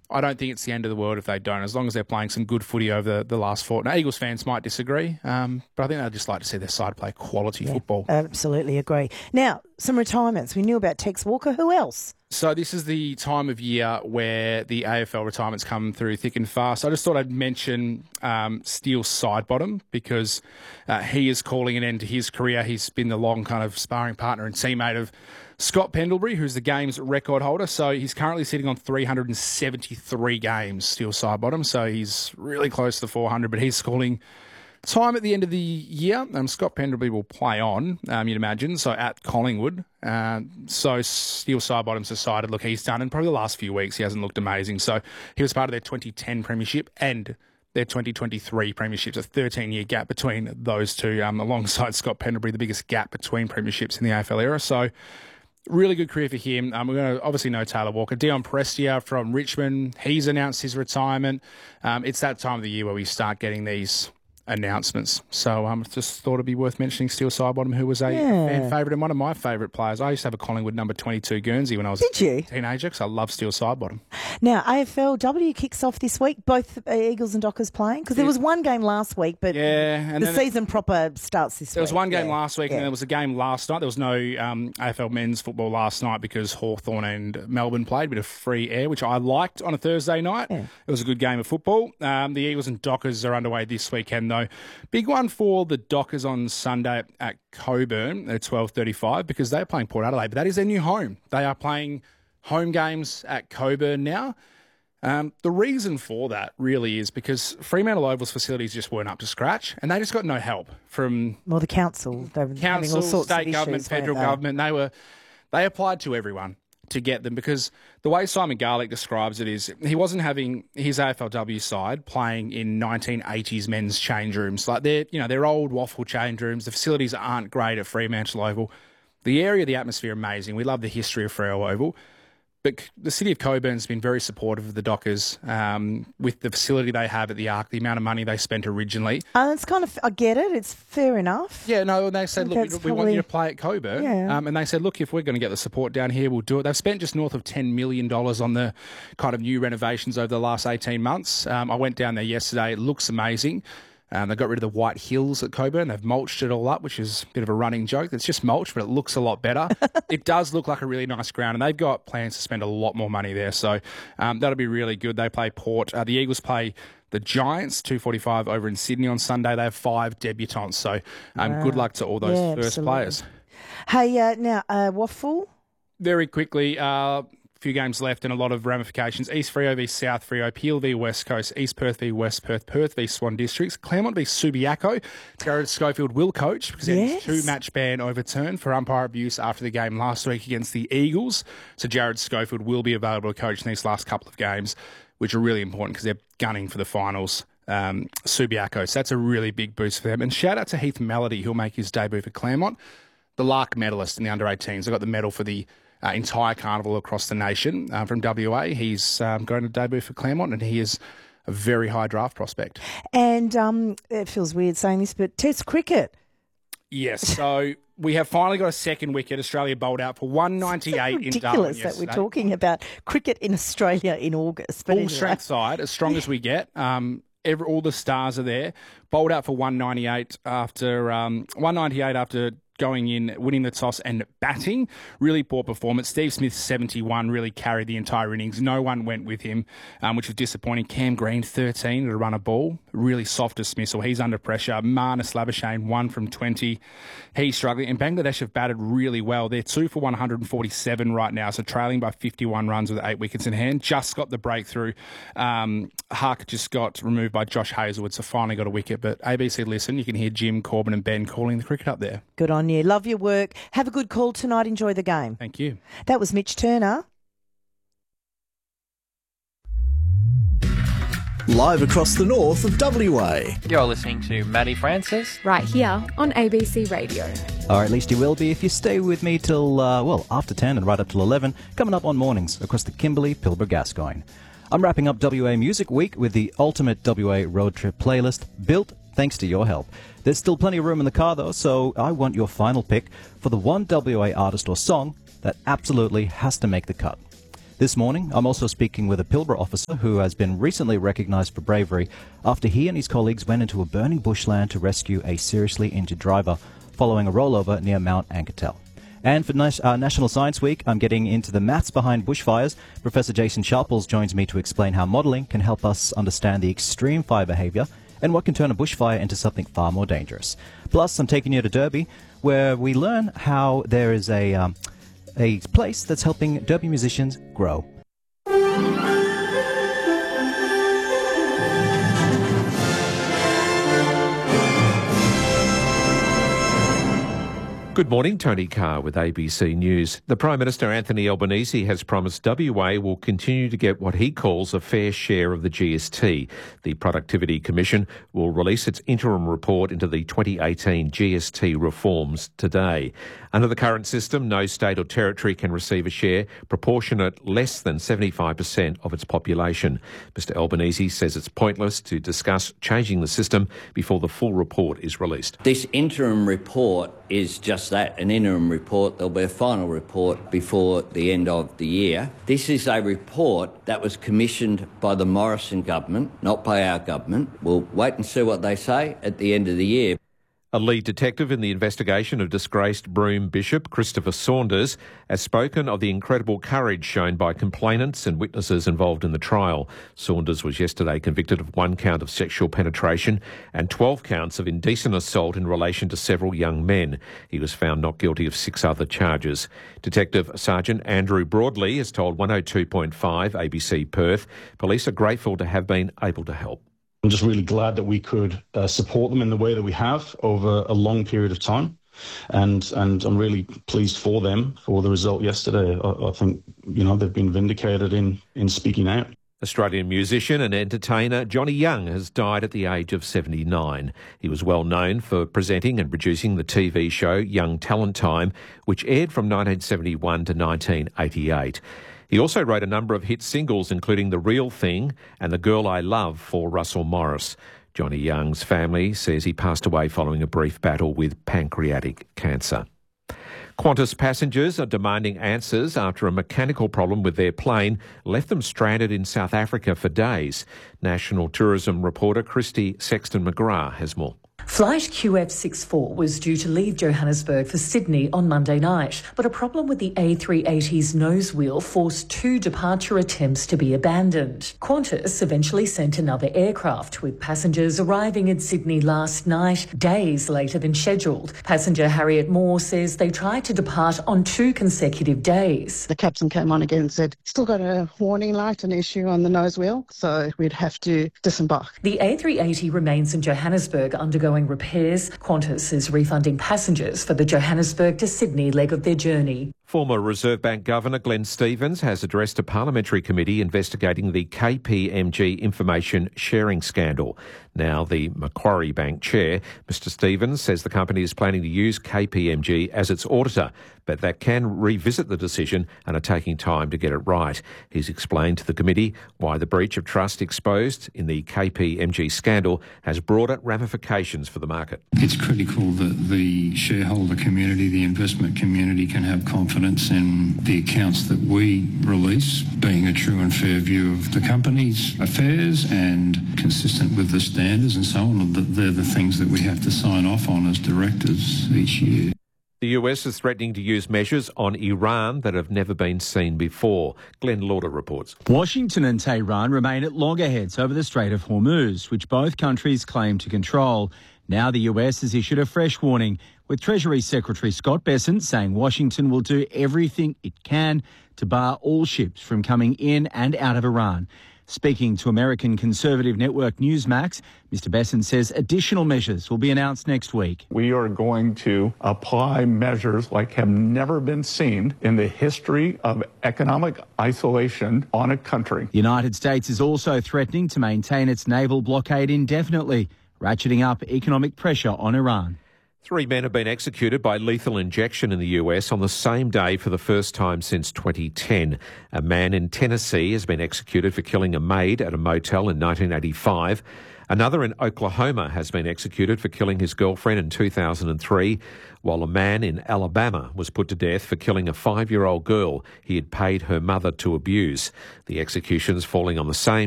I don't think it's the end of the world if they don't, as long as they're playing some good footy over the last fortnight. Eagles fans might disagree, but I think they'd just like to see their side play quality football. Absolutely agree. Now, some retirements. We knew about Tex Walker. Who else? So this is the time of year where the AFL retirements come through thick and fast. I just thought I'd mention Steele Sidebottom because he is calling an end to his career. He's been the long kind of sparring partner and teammate of Scott Pendlebury, who's the game's record holder. So he's currently sitting on 373 games, Steele Sidebottom. So he's really close to 400, but he's calling time at the end of the year. Scott Pendlebury will play on, you'd imagine, so at Collingwood. So Steele Sidebottom's decided, look, he's done in probably the last few weeks. He hasn't looked amazing. So he was part of their 2010 premiership and their 2023 premierships, a 13-year gap between those two, alongside Scott Pendlebury, the biggest gap between premierships in the AFL era. So really good career for him. We're going to obviously know Taylor Walker. Dion Prestia from Richmond, he's announced his retirement. It's that time of the year where we start getting these announcements. So just thought it'd be worth mentioning Steele Sidebottom, who was a fan favourite and one of my favourite players. I used to have a Collingwood number 22 Guernsey when I was a teenager, because I love Steele Sidebottom. Now, AFLW kicks off this week, both Eagles and Dockers playing, because there was one game last week, but the season proper starts this week. There was one game last week and there was a game last night. There was no AFL men's football last night because Hawthorn and Melbourne played a bit of free air, which I liked on a Thursday night. It was a good game of football. The Eagles and Dockers are underway this weekend, though. Big one for the Dockers on Sunday at Coburn at 12:35 because they're playing Port Adelaide, but that is their new home. They are playing home games at Coburn now. The reason for that really is because Fremantle Oval's facilities just weren't up to scratch, and they just got no help from the council. Council, state government, federal government. They applied to everyone to get them, because the way Simon Garlick describes it is he wasn't having his AFLW side playing in 1980s men's change rooms. Like they're old waffle change rooms. The facilities aren't great at Fremantle Oval. The area, the atmosphere, amazing. We love the history of Freo Oval. But the city of Coburn's been very supportive of the Dockers with the facility they have at the Arc, the amount of money they spent originally. It's kind of, I get it, it's fair enough. Yeah, no, and they said, look, we want you to play at Coburn. Yeah. And they said, look, if we're going to get the support down here, we'll do it. They've spent just north of $10 million on the kind of new renovations over the last 18 months. I went down there yesterday. It looks amazing. They got rid of the white hills at Coburn. They've mulched it all up, which is a bit of a running joke. It's just mulch, but it looks a lot better. It does look like a really nice ground, and they've got plans to spend a lot more money there. So that'll be really good. They play Port. The Eagles play the Giants, 2:45 over in Sydney on Sunday. They have 5 debutants. So good luck to all those first players. Hey, now, Waffle? Very quickly, few games left and a lot of ramifications. East Freo v South Freo, Peel v West Coast, East Perth v West Perth, Perth v Swan Districts, Claremont v Subiaco. Jared Schofield will coach because he had his 2-match ban overturned for umpire abuse after the game last week against the Eagles. So Jared Schofield will be available to coach in these last couple of games, which are really important because they're gunning for the finals. Subiaco, so that's a really big boost for them. And shout out to Heath Melody, who'll make his debut for Claremont, the Lark medalist in the under-18s. I got the medal for the entire carnival across the nation from WA. He's going to debut for Claremont, and he is a very high draft prospect. And it feels weird saying this, but Test cricket. Yes, so we have finally got a second wicket. Australia bowled out for 198 in Darwin. It's ridiculous that we're talking about cricket in Australia in August. But Full strength side, as strong as we get. All the stars are there. Bowled out for 198 after going in, winning the toss and batting. Really poor performance. Steve Smith, 71, really carried the entire innings. No one went with him, which was disappointing. Cam Green, 13 at a run a ball. Really soft dismissal. He's under pressure. Marnus Labuschagne, 1 from 20. He's struggling. And Bangladesh have batted really well. They're 2 for 147 right now, so trailing by 51 runs with 8 wickets in hand. Just got the breakthrough. Huck just got removed by Josh Hazlewood, so finally got a wicket. But ABC Listen, you can hear Jim, Corbin and Ben calling the cricket up there. Good on you. Love your work. Have a good call tonight. Enjoy the game. Thank you. That was Mitch Turner. Live across the north of WA. You're listening to Maddie Francis. Right here on ABC Radio. Or at least you will be if you stay with me till, after 10 and right up till 11, coming up on mornings across the Kimberley, Pilbara, Gascoyne. I'm wrapping up WA Music Week with the ultimate WA road trip playlist, built thanks to your help. There's still plenty of room in the car, though, so I want your final pick for the one WA artist or song that absolutely has to make the cut. This morning, I'm also speaking with a Pilbara officer who has been recently recognised for bravery after he and his colleagues went into a burning bushland to rescue a seriously injured driver following a rollover near Mount Anketel. And for National Science Week, I'm getting into the maths behind bushfires. Professor Jason Sharples joins me to explain how modelling can help us understand the extreme fire behaviour and what can turn a bushfire into something far more dangerous. Plus, I'm taking you to Derby, where we learn how there is a place that's helping Derby musicians grow. Good morning, Tony Carr with ABC News. The Prime Minister Anthony Albanese has promised WA will continue to get what he calls a fair share of the GST. The Productivity Commission will release its interim report into the 2018 GST reforms today. Under the current system, no state or territory can receive a share proportionate less than 75% of its population. Mr Albanese says it's pointless to discuss changing the system before the full report is released. This interim report is just that, an interim report. There'll be a final report before the end of the year. This is a report that was commissioned by the Morrison government, not by our government. We'll wait and see what they say at the end of the year. A lead detective in the investigation of disgraced Broome Bishop Christopher Saunders has spoken of the incredible courage shown by complainants and witnesses involved in the trial. Saunders was yesterday convicted of 1 count of sexual penetration and 12 counts of indecent assault in relation to several young men. He was found not guilty of 6 other charges. Detective Sergeant Andrew Broadley has told 102.5 ABC Perth police are grateful to have been able to help. I'm just really glad that we could support them in the way that we have over a long period of time. And I'm really pleased for them for the result yesterday. I think, they've been vindicated in speaking out. Australian musician and entertainer Johnny Young has died at the age of 79. He was well known for presenting and producing the TV show Young Talent Time, which aired from 1971 to 1988. He also wrote a number of hit singles, including The Real Thing and The Girl I Love for Russell Morris. Johnny Young's family says he passed away following a brief battle with pancreatic cancer. Qantas passengers are demanding answers after a mechanical problem with their plane left them stranded in South Africa for days. National tourism reporter Christy Sexton-McGrath has more. Flight QF64 was due to leave Johannesburg for Sydney on Monday night, but a problem with the A380's nose wheel forced 2 departure attempts to be abandoned. Qantas eventually sent another aircraft, with passengers arriving in Sydney last night, days later than scheduled. Passenger Harriet Moore says they tried to depart on 2 consecutive days. The captain came on again and said, still got a warning light, an issue on the nose wheel, so we'd have to disembark. The A380 remains in Johannesburg undergoing repairs. Qantas is refunding passengers for the Johannesburg to Sydney leg of their journey. Former Reserve Bank Governor Glenn Stevens has addressed a parliamentary committee investigating the KPMG information sharing scandal. Now the Macquarie Bank chair, Mr Stevens, says the company is planning to use KPMG as its auditor, but that can revisit the decision and are taking time to get it right. He's explained to the committee why the breach of trust exposed in the KPMG scandal has broader ramifications for the market. It's critical that the shareholder community, the investment community, can have confidence in the accounts that we release, being a true and fair view of the company's affairs and consistent with the standards and so on. They're the things that we have to sign off on as directors each year. The US is threatening to use measures on Iran that have never been seen before. Glenn Lauder reports. Washington and Tehran remain at loggerheads over the Strait of Hormuz, which both countries claim to control. Now the US has issued a fresh warning, with Treasury Secretary Scott Bessent saying Washington will do everything it can to bar all ships from coming in and out of Iran. Speaking to American conservative network Newsmax, Mr Bessent says additional measures will be announced next week. We are going to apply measures like have never been seen in the history of economic isolation on a country. The United States is also threatening to maintain its naval blockade indefinitely, ratcheting up economic pressure on Iran. 3 men have been executed by lethal injection in the US on the same day for the first time since 2010. A man in Tennessee has been executed for killing a maid at a motel in 1985. Another in Oklahoma has been executed for killing his girlfriend in 2003, while a man in Alabama was put to death for killing a 5-year-old girl he had paid her mother to abuse. The executions falling on the same